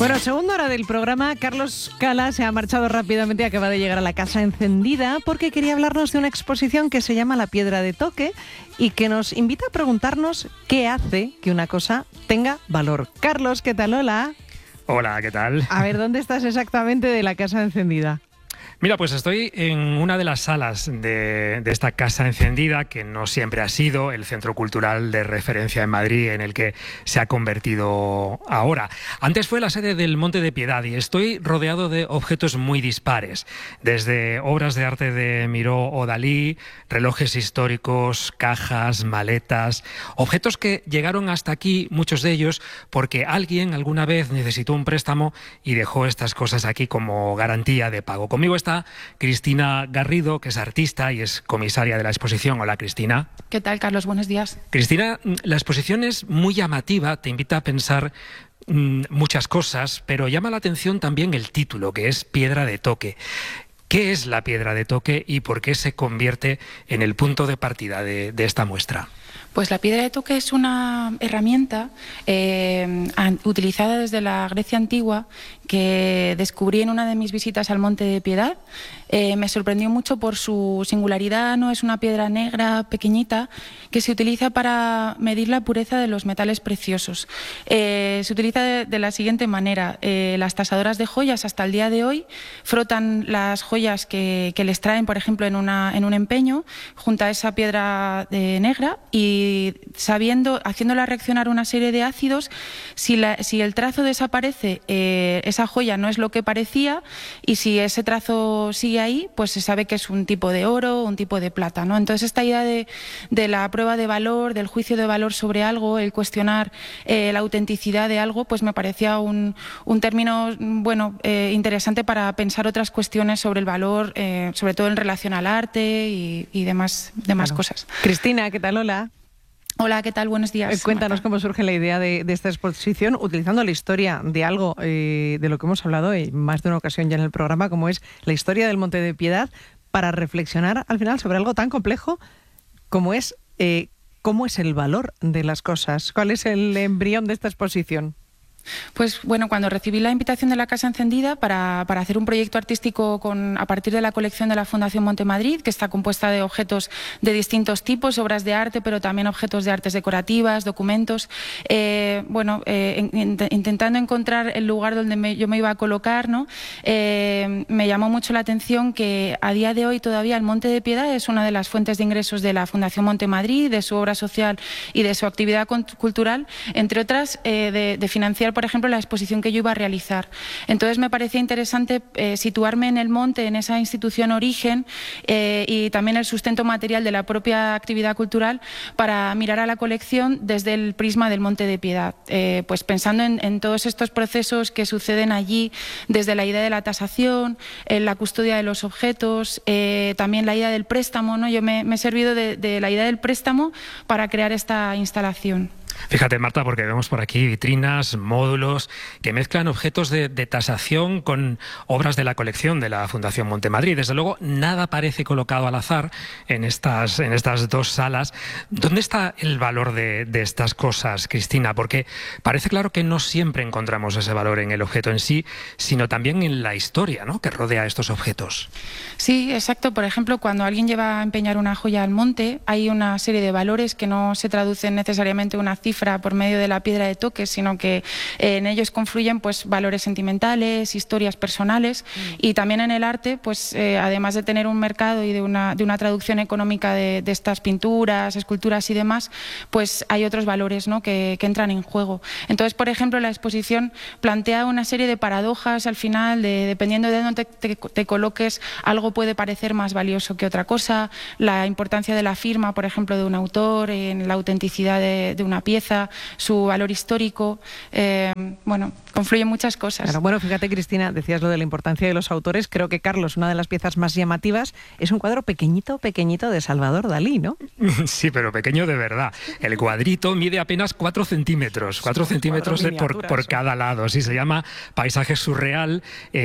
Bueno, segunda hora del programa. Carlos Cala se ha marchado rápidamente y acaba de llegar a la Casa Encendida porque quería hablarnos de una exposición que se llama La Piedra de Toque y que nos invita a preguntarnos qué hace que una cosa tenga valor. Carlos, ¿qué tal? Hola. Hola, ¿qué tal? A ver, ¿dónde estás exactamente de la Casa Encendida? Mira, pues estoy en una de las salas de esta Casa Encendida, que no siempre ha sido el centro cultural de referencia en Madrid en el que se ha convertido ahora. Antes fue la sede del Monte de Piedad y estoy rodeado de objetos muy dispares, desde obras de arte de Miró o Dalí, relojes históricos, cajas, maletas, objetos que llegaron hasta aquí, muchos de ellos, porque alguien alguna vez necesitó un préstamo y dejó estas cosas aquí como garantía de pago. Conmigo está Cristina Garrido, que es artista y es comisaria de la exposición. Hola, Cristina. ¿Qué tal, Carlos? Buenos días. Cristina, la exposición es muy llamativa, te invita a pensar muchas cosas, pero llama la atención también el título, que es Piedra de Toque. ¿Qué es la piedra de toque y por qué se convierte en el punto de partida de esta muestra? Pues la piedra de toque es una herramienta utilizada desde la Grecia antigua que descubrí en una de mis visitas al Monte de Piedad. Me sorprendió mucho por su singularidad, ¿no? Es una piedra negra, pequeñita, que se utiliza para medir la pureza de los metales preciosos. Se utiliza de la siguiente manera. Las tasadoras de joyas hasta el día de hoy frotan las joyas que les traen, por ejemplo, en un empeño, junto a esa piedra negra y haciéndola reaccionar una serie de ácidos, si el trazo desaparece, esa joya no es lo que parecía, y si ese trazo sigue ahí, pues se sabe que es un tipo de oro, un tipo de plata, ¿no? Entonces esta idea de la prueba de valor, del juicio de valor sobre algo, el cuestionar la autenticidad de algo, pues me parecía un término interesante para pensar otras cuestiones sobre el valor, sobre todo en relación al arte y demás claro. Cosas. Cristina, ¿qué tal? Hola. Hola, ¿qué tal? Buenos días. Cuéntanos Marta. Cómo surge la idea de esta exposición utilizando la historia de algo de lo que hemos hablado en más de una ocasión ya en el programa, como es la historia del Monte de Piedad, para reflexionar al final sobre algo tan complejo como es cómo es el valor de las cosas. ¿Cuál es el embrión de esta exposición? Pues bueno, cuando recibí la invitación de la Casa Encendida para hacer un proyecto artístico a partir de la colección de la Fundación Monte Madrid, que está compuesta de objetos de distintos tipos, obras de arte, pero también objetos de artes decorativas, documentos, intentando encontrar el lugar donde yo me iba a colocar, ¿no? Me llamó mucho la atención que a día de hoy todavía el Monte de Piedad es una de las fuentes de ingresos de la Fundación Monte Madrid, de su obra social y de su actividad cultural, entre otras de financiar, por ejemplo, la exposición que yo iba a realizar. Entonces me parecía interesante situarme en el monte, en esa institución origen y también el sustento material de la propia actividad cultural para mirar a la colección desde el prisma del Monte de Piedad, pues pensando en todos estos procesos que suceden allí, desde la idea de la tasación, la custodia de los objetos, también la idea del préstamo, ¿no? Yo me he servido de la idea del préstamo para crear esta instalación. Fíjate, Marta, porque vemos por aquí vitrinas, módulos que mezclan objetos de tasación con obras de la colección de la Fundación Monte Madrid. Desde luego, nada parece colocado al azar en estas dos salas. ¿Dónde está el valor de estas cosas, Cristina? Porque parece claro que no siempre encontramos ese valor en el objeto en sí, sino también en la historia, ¿no?, que rodea estos objetos. Sí, exacto. Por ejemplo, cuando alguien lleva a empeñar una joya al monte, hay una serie de valores que no se traducen necesariamente en una cifra por medio de la piedra de toque, sino que en ellos confluyen pues valores sentimentales, historias personales y también en el arte, pues además de tener un mercado y de una traducción económica de estas pinturas, esculturas y demás, pues hay otros valores, ¿no?, que entran en juego. Entonces, por ejemplo, la exposición plantea una serie de paradojas al final, dependiendo de dónde te coloques, algo puede parecer más valioso que otra cosa, la importancia de la firma, por ejemplo, de un autor, en la autenticidad de una pieza, su valor histórico, confluyen muchas cosas. Claro, bueno, fíjate, Cristina, decías lo de la importancia de los autores. Creo que, Carlos, una de las piezas más llamativas es un cuadro pequeñito de Salvador Dalí, ¿no? Sí, pero pequeño de verdad. El cuadrito mide apenas 4 centímetros, 4 centímetros por cada lado. Sí, se llama Paisaje surreal.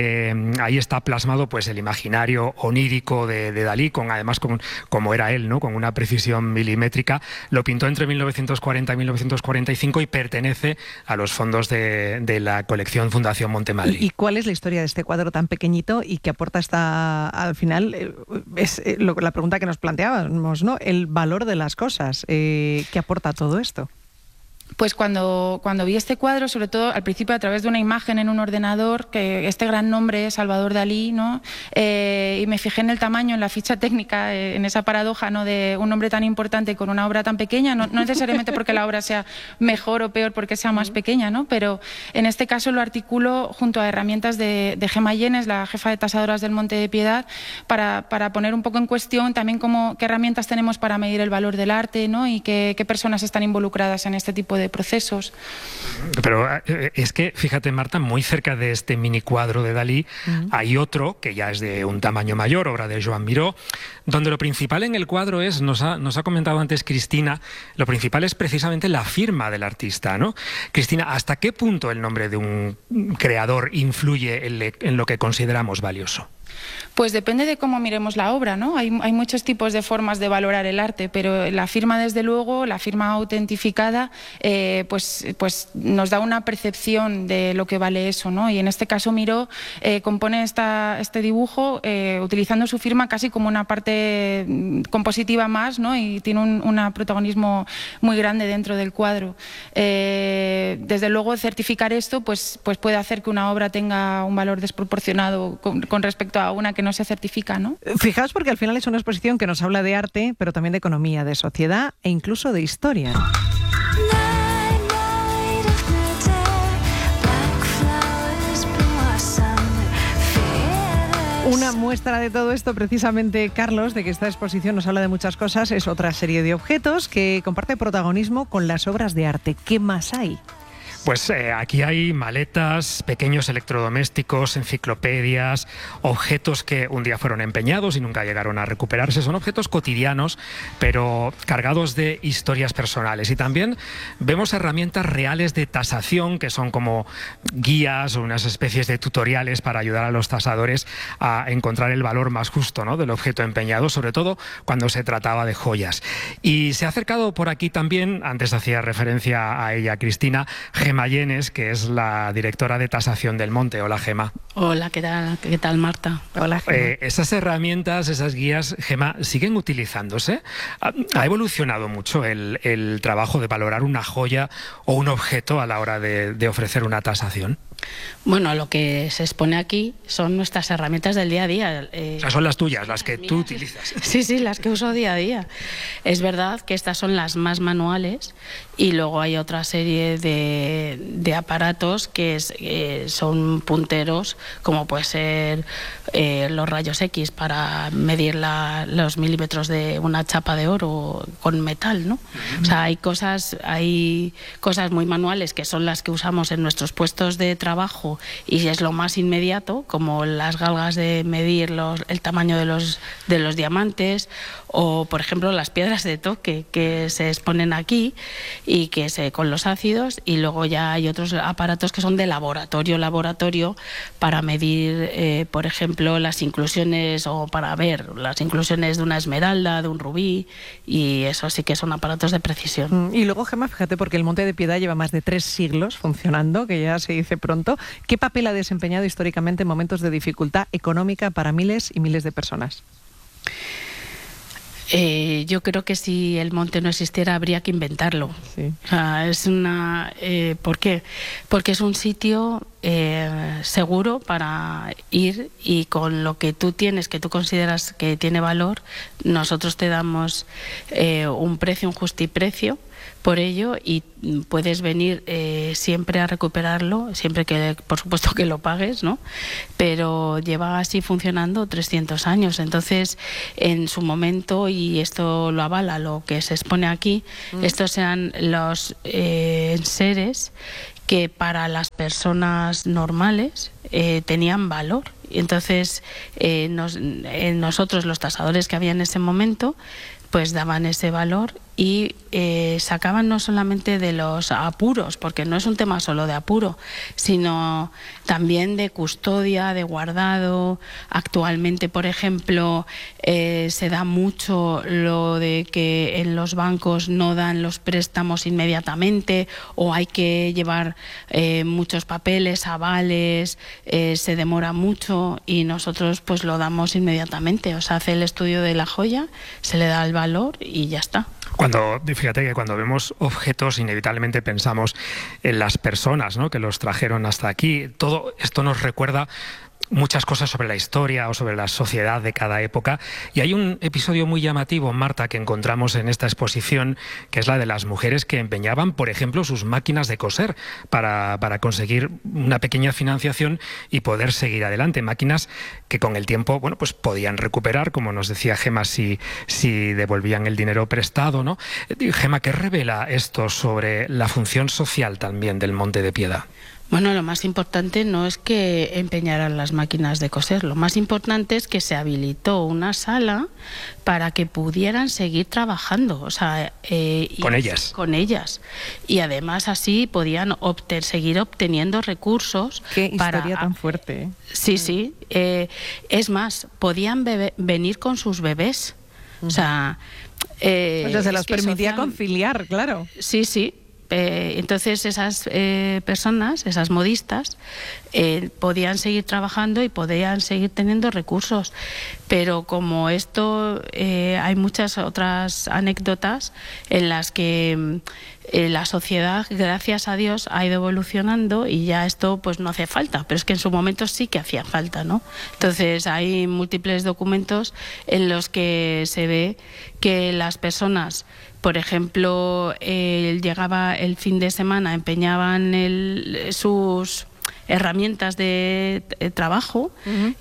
Ahí está plasmado pues el imaginario onírico de Dalí, además como era él, ¿no?, con una precisión milimétrica. Lo pintó entre 1940 y 1950 1945 y pertenece a los fondos de la colección Fundación Montemadrid. ¿Y cuál es la historia de este cuadro tan pequeñito y que aporta al final? Es la pregunta que nos planteábamos, ¿no? El valor de las cosas. ¿Qué aporta todo esto? Pues cuando vi este cuadro, sobre todo al principio a través de una imagen en un ordenador, que este gran nombre es Salvador Dalí, ¿no? Y me fijé en el tamaño, en la ficha técnica, en esa paradoja, ¿no?, de un nombre tan importante con una obra tan pequeña, no necesariamente porque la obra sea mejor o peor porque sea más pequeña, ¿no? Pero en este caso lo articulo junto a herramientas de Gemma Llenes, la jefa de tasadoras del Monte de Piedad, para poner un poco en cuestión también qué herramientas tenemos para medir el valor del arte, ¿no? Y qué personas están involucradas en este tipo de procesos. Pero es que, fíjate, Marta, muy cerca de este mini cuadro de Dalí hay otro que ya es de un tamaño mayor, obra de Joan Miró, donde lo principal en el cuadro es, nos ha comentado antes Cristina, lo principal es precisamente la firma del artista, ¿no? Cristina, ¿hasta qué punto el nombre de un creador influye en lo que consideramos valioso? Pues depende de cómo miremos la obra, ¿no? Hay muchos tipos de formas de valorar el arte, pero la firma, desde luego, la firma autentificada, pues nos da una percepción de lo que vale eso, ¿no? Y en este caso Miró compone este dibujo utilizando su firma casi como una parte compositiva más, ¿no? Y tiene un protagonismo muy grande dentro del cuadro. Desde luego, certificar esto pues puede hacer que una obra tenga un valor desproporcionado con respecto a una que no se certifica, ¿no? Fijaos, porque al final es una exposición que nos habla de arte, pero también de economía, de sociedad e incluso de historia. Una muestra de todo esto, precisamente, Carlos, de que esta exposición nos habla de muchas cosas, es otra serie de objetos que comparte protagonismo con las obras de arte. ¿Qué más hay? Pues aquí hay maletas, pequeños electrodomésticos, enciclopedias, objetos que un día fueron empeñados y nunca llegaron a recuperarse. Son objetos cotidianos, pero cargados de historias personales. Y también vemos herramientas reales de tasación, que son como guías o unas especies de tutoriales para ayudar a los tasadores a encontrar el valor más justo, ¿no?, del objeto empeñado, sobre todo cuando se trataba de joyas. Y se ha acercado por aquí también, antes hacía referencia a ella, Cristina, Gemma Llenes, que es la directora de tasación del Monte. Hola, Gemma. Hola, ¿qué tal, Marta? Hola, Gemma. Esas herramientas, esas guías, Gemma, ¿siguen utilizándose? ¿Ha evolucionado mucho el trabajo de valorar una joya o un objeto a la hora de ofrecer una tasación? Bueno, lo que se expone aquí son nuestras herramientas del día a día. O sea, son las tuyas, las que tú utilizas. Sí, las que uso día a día. Es verdad que estas son las más manuales y luego hay otra serie de aparatos que son punteros, como puede ser los rayos X para medir los milímetros de una chapa de oro con metal, ¿no? O sea, hay cosas muy manuales que son las que usamos en nuestros puestos de trabajo y es lo más inmediato, como las galgas de medir el tamaño de los diamantes, o por ejemplo las piedras de toque que se exponen aquí y con los ácidos, y luego ya hay otros aparatos que son de laboratorio para medir por ejemplo las inclusiones, o para ver las inclusiones de una esmeralda, de un rubí, y eso sí que son aparatos de precisión. Y luego, Gemma, fíjate, porque el Monte de Piedad lleva más de 3 siglos funcionando, que ya se dice pronto. ¿Qué papel ha desempeñado históricamente en momentos de dificultad económica para miles y miles de personas? Yo creo que si el monte no existiera habría que inventarlo. Sí. O sea, ¿por qué? Porque es un sitio seguro para ir, y con lo que tú tienes, que tú consideras que tiene valor, nosotros te damos un justiprecio por ello, y puedes venir siempre a recuperarlo, siempre que, por supuesto, que lo pagues, ¿no? Pero lleva así funcionando 300 años. Entonces, en su momento, y esto lo avala lo que se expone aquí, estos eran los enseres que para las personas normales tenían valor. Entonces, nosotros, los tasadores que había en ese momento, pues daban ese valor, y sacaban no solamente de los apuros, porque no es un tema solo de apuro, sino también de custodia, de guardado. Actualmente, por ejemplo, se da mucho lo de que en los bancos no dan los préstamos inmediatamente, o hay que llevar muchos papeles, avales, se demora mucho, y nosotros pues lo damos inmediatamente. O sea, hace el estudio de la joya, se le da el valor y ya está. Fíjate que cuando vemos objetos inevitablemente pensamos en las personas, ¿no?, que los trajeron hasta aquí. Todo esto nos recuerda muchas cosas sobre la historia o sobre la sociedad de cada época, y hay un episodio muy llamativo, Marta, que encontramos en esta exposición, que es la de las mujeres que empeñaban, por ejemplo, sus máquinas de coser para conseguir una pequeña financiación y poder seguir adelante. Máquinas que con el tiempo, bueno, pues podían recuperar, como nos decía Gema, si devolvían el dinero prestado, ¿no? Gema, ¿qué revela esto sobre la función social también del Monte de Piedad? Bueno, lo más importante no es que empeñaran las máquinas de coser, lo más importante es que se habilitó una sala para que pudieran seguir trabajando, o sea, con ellas. Y además así podían seguir obteniendo recursos. Qué historia tan fuerte, ¿eh? Sí, sí. Es más, podían venir con sus bebés. O sea, pues se las permitía conciliar, claro. Sí, sí. Entonces esas personas, esas modistas, podían seguir trabajando y podían seguir teniendo recursos. Pero como esto, hay muchas otras anécdotas en las que la sociedad, gracias a Dios, ha ido evolucionando y ya esto pues no hace falta, pero es que en su momento sí que hacía falta, ¿no? Entonces hay múltiples documentos en los que se ve que las personas, por ejemplo, llegaba el fin de semana, empeñaban sus herramientas de trabajo,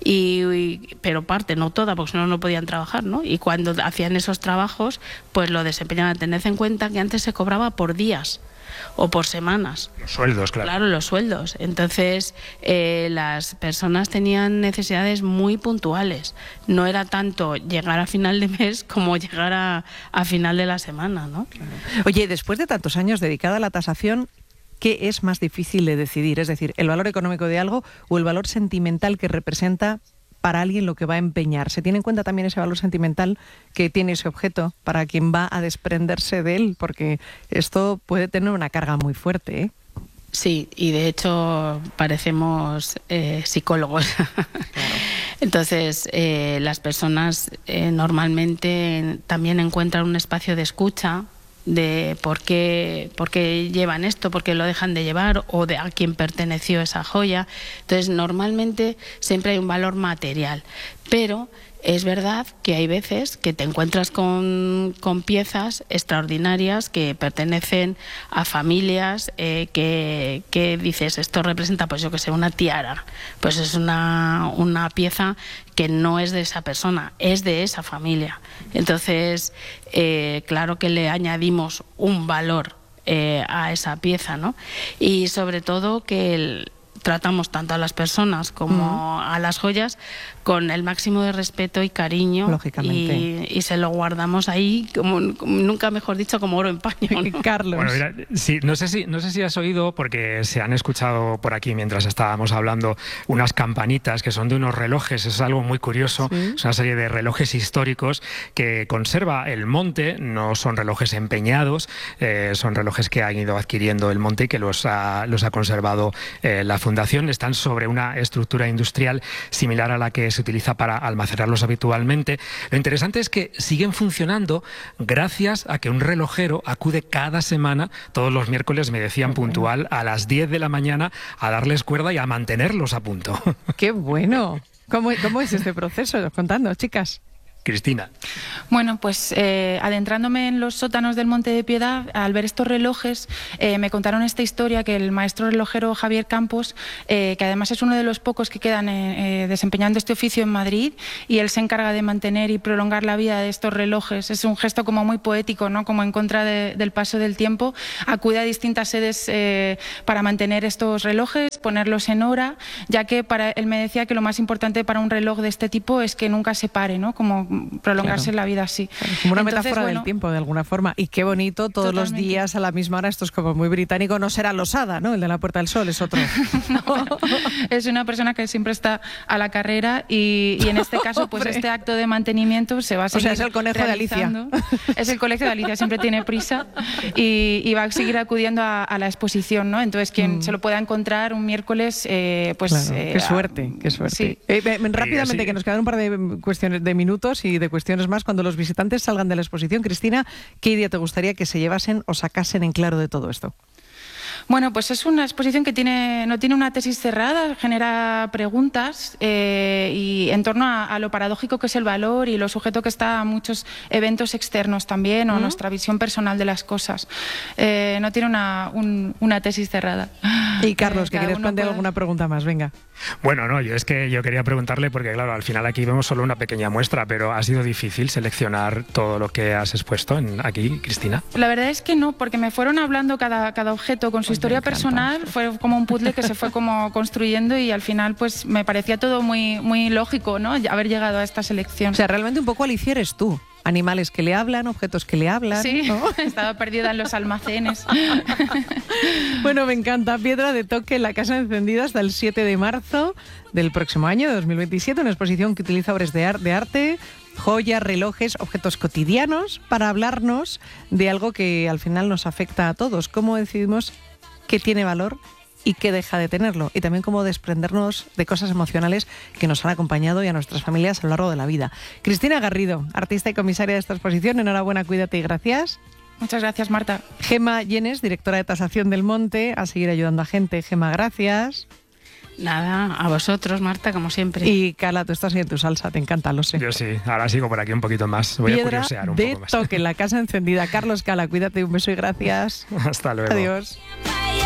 pero parte, no toda, porque si no, no podían trabajar, ¿no? Y cuando hacían esos trabajos, pues lo desempeñaban. Tened en cuenta que antes se cobraba por días o por semanas. Los sueldos, claro. Claro, los sueldos. Entonces, las personas tenían necesidades muy puntuales. No era tanto llegar a final de mes como llegar a final de la semana, ¿no? Claro. Oye, después de tantos años dedicada a la tasación, ¿qué es más difícil de decidir? Es decir, ¿el valor económico de algo o el valor sentimental que representa para alguien lo que va a empeñar? ¿Se tiene en cuenta también ese valor sentimental que tiene ese objeto para quien va a desprenderse de él? Porque esto puede tener una carga muy fuerte, ¿eh? Sí, y de hecho parecemos psicólogos. Claro. Entonces, las personas normalmente también encuentran un espacio de escucha, de por qué llevan esto, por qué lo dejan de llevar, o de a quién perteneció esa joya. Entonces, normalmente siempre hay un valor material, pero es verdad que hay veces que te encuentras con piezas extraordinarias que pertenecen a familias que dices, esto representa, pues yo que sé, una tiara. Pues es una pieza que no es de esa persona, es de esa familia. Entonces, claro que le añadimos un valor a esa pieza, ¿no? Y sobre todo que tratamos tanto a las personas como a las joyas con el máximo de respeto y cariño. Lógicamente. Y se lo guardamos ahí, como nunca mejor dicho, como oro en paño, ¿no? Carlos. Bueno, mira, sí, no sé si has oído, porque se han escuchado por aquí mientras estábamos hablando, unas campanitas que son de unos relojes. Es algo muy curioso. ¿Sí? Es una serie de relojes históricos que conserva el Monte. No son relojes empeñados, son relojes que han ido adquiriendo el Monte y que los ha conservado la Fundación. Están sobre una estructura industrial similar a la que se utiliza para almacenarlos habitualmente. Lo interesante es que siguen funcionando gracias a que un relojero acude cada semana, todos los miércoles, me decían, puntual, a las 10 de la mañana, a darles cuerda y a mantenerlos a punto. ¡Qué bueno! ¿Cómo es este proceso? Contadnos, chicas. Cristina. Bueno, pues adentrándome en los sótanos del Monte de Piedad, al ver estos relojes, me contaron esta historia que el maestro relojero Javier Campos, que además es uno de los pocos que quedan desempeñando este oficio en Madrid, y él se encarga de mantener y prolongar la vida de estos relojes. Es un gesto como muy poético, ¿no? Como en contra del paso del tiempo. Acude a distintas sedes para mantener estos relojes ponerlos en hora, ya que él me decía que lo más importante para un reloj de este tipo es que nunca se pare, ¿no? Como prolongarse la vida así. Como una metáfora del tiempo, de alguna forma. Y qué bonito, todos los días a la misma hora. Esto es como muy británico. No será Losada, ¿no? El de la Puerta del Sol es otro. No, es una persona que siempre está a la carrera y en este caso, pues este acto de mantenimiento se va a seguir. O sea, es el conejo de Alicia. Es el colegio de Alicia, siempre tiene prisa y va a seguir acudiendo a la exposición, ¿no? Entonces, quien se lo pueda encontrar un miércoles, pues... Claro, qué suerte, qué suerte. Sí. Rápidamente, que nos quedan un par de cuestiones de minutos y de cuestiones más. Cuando los visitantes salgan de la exposición, Cristina, ¿qué idea te gustaría que se llevasen o sacasen en claro de todo esto? Bueno, pues es una exposición que no tiene una tesis cerrada, genera preguntas y en torno a lo paradójico que es el valor y lo sujeto que está a muchos eventos externos también, o nuestra visión personal de las cosas. No tiene una tesis cerrada. Y Carlos, que quieres plantear alguna pregunta más, venga. Bueno, no, yo quería preguntarle, porque claro, al final aquí vemos solo una pequeña muestra, pero ¿ha sido difícil seleccionar todo lo que has expuesto aquí, Cristina? La verdad es que no, porque me fueron hablando cada objeto con su historia personal, fue como un puzzle que se fue como construyendo y al final pues me parecía todo muy, muy lógico, ¿no? Haber llegado a esta selección. O sea, realmente un poco Alicia eres tú. Animales que le hablan, objetos que le hablan. Sí, ¿no? Estaba perdida en los almacenes. Bueno, me encanta. Piedra de toque en la Casa Encendida hasta el 7 de marzo del próximo año, de 2027. Una exposición que utiliza obras de arte, joyas, relojes, objetos cotidianos para hablarnos de algo que al final nos afecta a todos. ¿Cómo decidimos qué tiene valor y qué deja de tenerlo? Y también cómo desprendernos de cosas emocionales que nos han acompañado y a nuestras familias a lo largo de la vida. Cristina Garrido, artista y comisaria de esta exposición, enhorabuena, cuídate y gracias. Muchas gracias, Marta. Gema Llenes, directora de Tasación del Monte, a seguir ayudando a gente. Gema, gracias. Nada, a vosotros, Marta, como siempre. Y Carla, tú estás en tu salsa, te encanta, lo sé. Yo sí, ahora sigo por aquí un poquito más. Voy a curiosear un poco más. Piedra de toque, la Casa Encendida. Carlos Cala, cuídate, un beso y gracias. Hasta luego. Adiós.